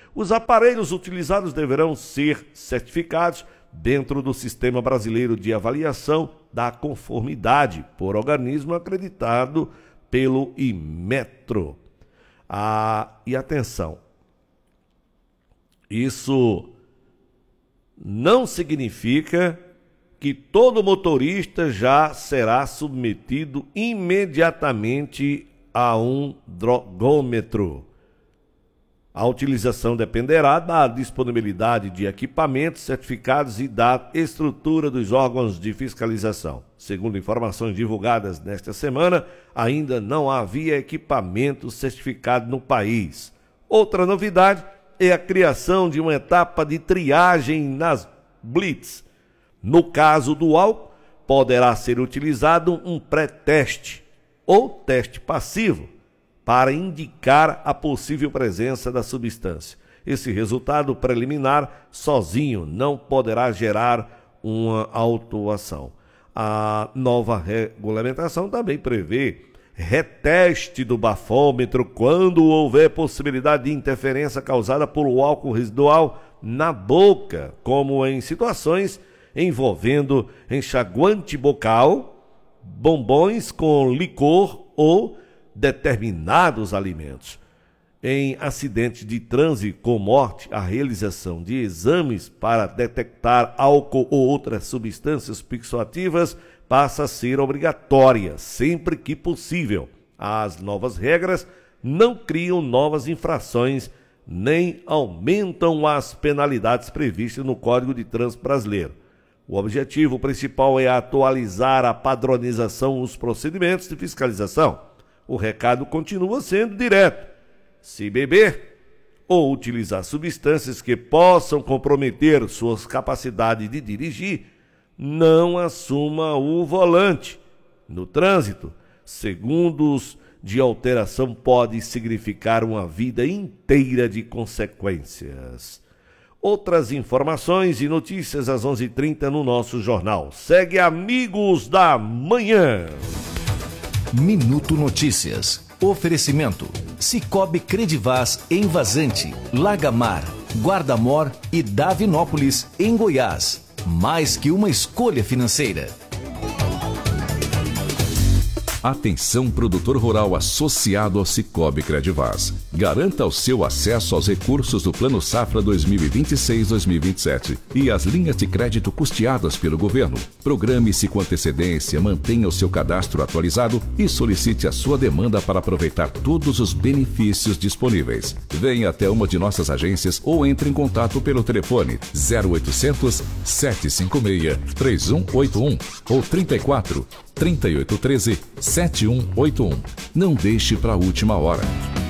Os aparelhos utilizados deverão ser certificados dentro do Sistema Brasileiro de Avaliação da Conformidade por organismo acreditado pelo Inmetro. E atenção, isso não significa que todo motorista já será submetido imediatamente a um drogômetro. A utilização dependerá da disponibilidade de equipamentos certificados e da estrutura dos órgãos de fiscalização. Segundo informações divulgadas nesta semana, ainda não havia equipamento certificado no país. Outra novidade é a criação de uma etapa de triagem nas blitz. No caso do álcool, poderá ser utilizado um pré-teste ou teste passivo para indicar a possível presença da substância. Esse resultado preliminar sozinho não poderá gerar uma autuação. A nova regulamentação também prevê reteste do bafômetro quando houver possibilidade de interferência causada pelo álcool residual na boca, como em situações envolvendo enxaguante bucal, bombons com licor ou determinados alimentos. Em acidentes de trânsito com morte, a realização de exames para detectar álcool ou outras substâncias psicoativas passa a ser obrigatória, sempre que possível. As novas regras não criam novas infrações nem aumentam as penalidades previstas no Código de Trânsito Brasileiro. O objetivo principal é atualizar a padronização dos procedimentos de fiscalização. O recado continua sendo direto. Se beber ou utilizar substâncias que possam comprometer suas capacidades de dirigir, não assuma o volante. No trânsito, segundos de alteração pode significar uma vida inteira de consequências. Outras informações e notícias às 11h30 no nosso jornal. Segue Amigos da Manhã. Minuto Notícias. Oferecimento: Cicobi Credivaz em Vazante, Lagamar, Guarda-Mor e Davinópolis, em Goiás. Mais que uma escolha financeira. Atenção, produtor rural associado ao Cicobi Credivaz. Garanta o seu acesso aos recursos do Plano Safra 2026-2027 e as linhas de crédito custeadas pelo governo. Programe-se com antecedência, mantenha o seu cadastro atualizado e solicite a sua demanda para aproveitar todos os benefícios disponíveis. Venha até uma de nossas agências ou entre em contato pelo telefone 0800 756 3181 ou 34 3813 7181. Não deixe para a última hora.